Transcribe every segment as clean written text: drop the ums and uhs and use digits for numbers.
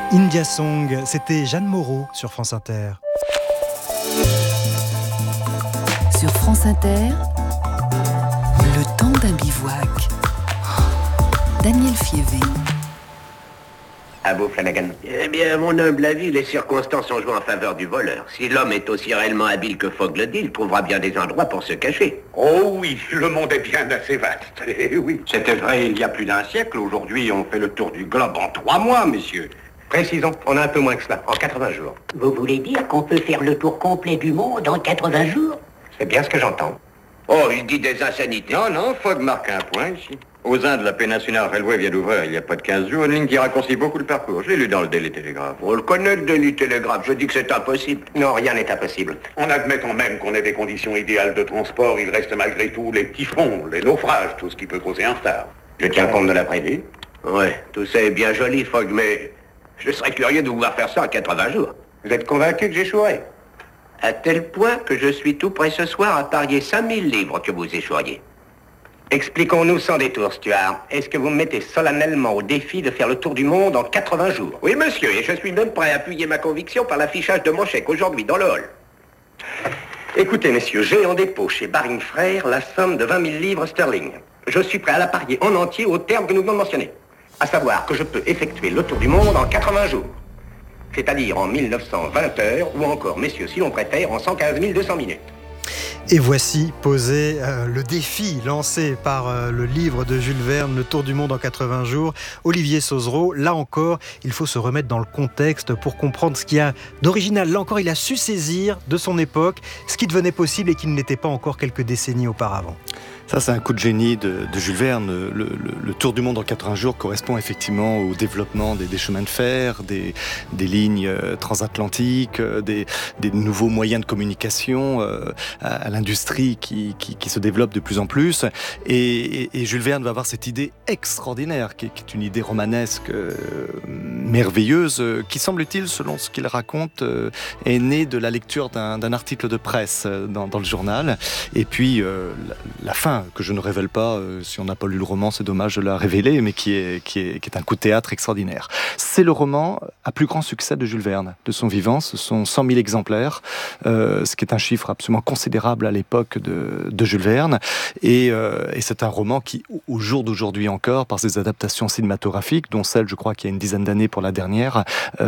India Song, c'était Jeanne Moreau sur France Inter. Sur France Inter, le temps d'un bivouac. Daniel Fievé. À vous, Flanagan. Eh bien, mon humble avis, les circonstances ont joué en faveur du voleur. Si l'homme est aussi réellement habile que Fogg le dit, il trouvera bien des endroits pour se cacher. Oh oui, le monde est bien assez vaste. Eh oui. C'était vrai il y a plus d'un siècle. Aujourd'hui, on fait le tour du globe en 3 mois, messieurs. Précisons, on a un peu moins que cela, en 80 jours. Vous voulez dire qu'on peut faire le tour complet du monde en 80 jours? C'est bien ce que j'entends. Oh, il dit des insanités. Non, Fogg marque un point ici. Aux Indes, la Peninsular Railway vient d'ouvrir il y a pas de 15 jours, une ligne qui raccourcit beaucoup le parcours. Je l'ai lu dans le Daily Telegraph. On le connaît, le Daily Telegraph. Je dis que c'est impossible. Non, rien n'est impossible. En admettant même qu'on ait des conditions idéales de transport, il reste malgré tout les typhons, les naufrages, tout ce qui peut causer un retard. Je tiens compte de l'imprévu. Ouais, tout ça est bien joli, Fogg, mais je serais curieux de vous voir faire ça en 80 jours. Vous êtes convaincu que j'échouerai? À tel point que je suis tout prêt ce soir à parier 5000 livres que vous échoueriez. Expliquons-nous sans détour, Stuart. Est-ce que vous me mettez solennellement au défi de faire le tour du monde en 80 jours? Oui, monsieur, et je suis même prêt à appuyer ma conviction par l'affichage de mon chèque aujourd'hui dans le hall. Écoutez, messieurs, j'ai en dépôt chez Baring Frères la somme de 20 000 livres sterling. Je suis prêt à la parier en entier au terme que nous venons de mentionner. À savoir que je peux effectuer le tour du monde en 80 jours. C'est-à-dire en 1920 heures, ou encore, messieurs, si l'on préfère, en 115 200 minutes. Et voici posé le défi lancé par le livre de Jules Verne, Le Tour du monde en 80 jours, Olivier Sauzereau. Là encore, il faut se remettre dans le contexte pour comprendre ce qu'il y a d'original. Là encore, il a su saisir de son époque ce qui devenait possible et qui ne l'était pas encore quelques décennies auparavant. Ça, c'est un coup de génie de Jules Verne. Le Tour du monde en 80 jours correspond effectivement au développement des chemins de fer, des lignes transatlantiques, des nouveaux moyens de communication, à l'industrie qui se développe de plus en plus. Et Jules Verne va avoir cette idée extraordinaire, qui est une idée romanesque merveilleuse, qui semble-t-il, selon ce qu'il raconte, est née de la lecture d'un article de presse dans le journal. Et puis, la fin, que je ne révèle pas, si on n'a pas lu le roman, c'est dommage de la révéler, mais qui est un coup de théâtre extraordinaire. C'est le roman à plus grand succès de Jules Verne, de son vivant. Ce sont 100 000 exemplaires, ce qui est un chiffre absolument considérable à l'époque de Jules Verne. Et c'est un roman qui, au jour d'aujourd'hui encore, par ses adaptations cinématographiques, dont celle, je crois, qui a une dizaine d'années pour la dernière,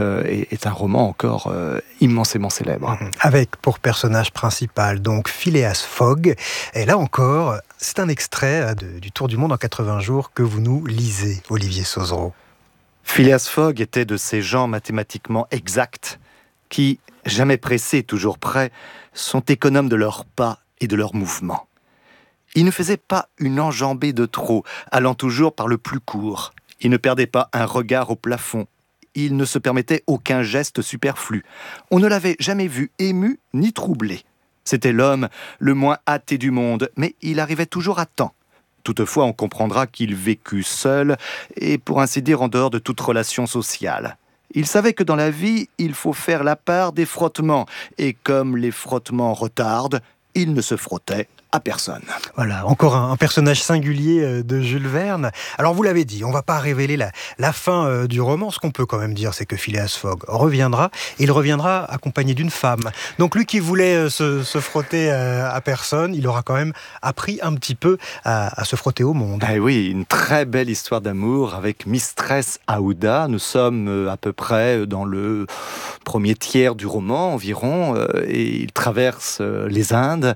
est un roman encore immensément célèbre. Avec pour personnage principal, donc, Phileas Fogg. Et là encore, c'est un extrait du Tour du monde en 80 jours que vous nous lisez, Olivier Sauzereau. Phileas Fogg était de ces gens mathématiquement exacts qui, jamais pressés, toujours prêts, sont économes de leurs pas et de leurs mouvements. Il ne faisait pas une enjambée de trop, allant toujours par le plus court. Il ne perdait pas un regard au plafond. Il ne se permettait aucun geste superflu. On ne l'avait jamais vu ému ni troublé. C'était l'homme le moins hâté du monde, mais il arrivait toujours à temps. Toutefois, on comprendra qu'il vécut seul et, pour ainsi dire, en dehors de toute relation sociale. Il savait que dans la vie, il faut faire la part des frottements. Et comme les frottements retardent, il ne se frottait à personne. Voilà, encore un personnage singulier de Jules Verne. Alors vous l'avez dit, on ne va pas révéler la fin du roman. Ce qu'on peut quand même dire, c'est que Phileas Fogg reviendra, et il reviendra accompagné d'une femme. Donc lui qui voulait se frotter à personne, il aura quand même appris un petit peu à se frotter au monde. Ah oui, une très belle histoire d'amour avec Mistress Aouda. Nous sommes à peu près dans le premier tiers du roman environ, et il traverse les Indes,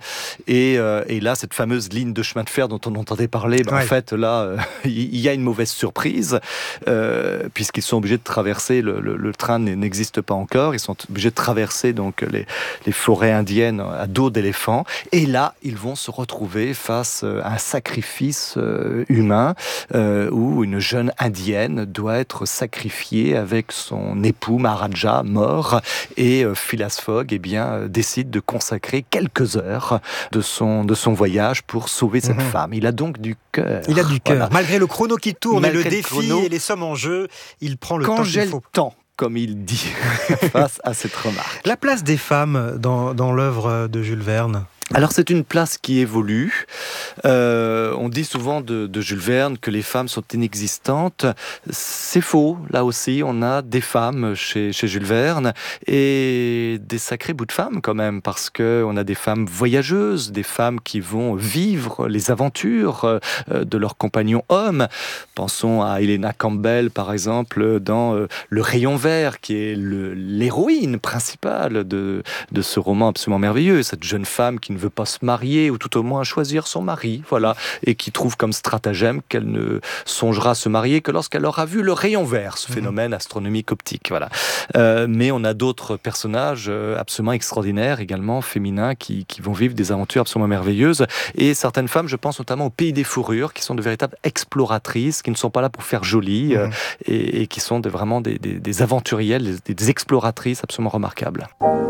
et là, cette fameuse ligne de chemin de fer dont on entendait parler, en fait, là, il y a une mauvaise surprise, puisqu'ils sont obligés de traverser, le train n'existe pas encore, ils sont obligés de traverser donc les forêts indiennes à dos d'éléphants, et là, ils vont se retrouver face à un sacrifice humain, où une jeune indienne doit être sacrifiée avec son époux Maharaja mort, et Phileas Fogg décide de consacrer quelques heures de son voyage pour sauver cette femme. Il a donc du cœur. Il a du cœur. Voilà. Malgré le chrono qui tourne, malgré et le défi et les sommes en jeu, il prend le temps qu'il faut. Quand j'ai le temps, comme il dit, face à cette remarque. La place des femmes dans l'œuvre de Jules Verne. Alors c'est une place qui évolue. On dit souvent de Jules Verne que les femmes sont inexistantes. C'est faux. Là aussi, on a des femmes chez Jules Verne et des sacrés bouts de femmes quand même, parce que on a des femmes voyageuses, des femmes qui vont vivre les aventures de leurs compagnons hommes. Pensons à Helena Campbell par exemple dans Le Rayon Vert, qui est l'héroïne principale de ce roman absolument merveilleux. Cette jeune femme qui ne veut pas se marier, ou tout au moins choisir son mari, voilà, et qui trouve comme stratagème qu'elle ne songera à se marier que lorsqu'elle aura vu le rayon vert, ce phénomène astronomique optique, voilà. Mais on a d'autres personnages absolument extraordinaires, également féminins, qui vont vivre des aventures absolument merveilleuses, et certaines femmes, je pense notamment au Pays des Fourrures, qui sont de véritables exploratrices, qui ne sont pas là pour faire joli, et qui sont vraiment des aventurielles, des exploratrices absolument remarquables.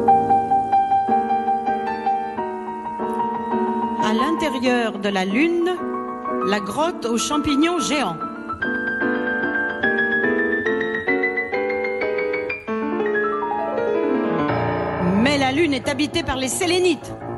À l'intérieur de la Lune, la grotte aux champignons géants. Mais la Lune est habitée par les Sélénites.